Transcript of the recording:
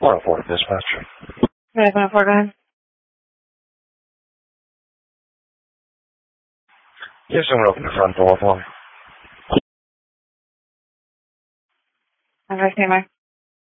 104 dispatch. 104, go ahead. You have someone open the front door for me. Okay, Mike.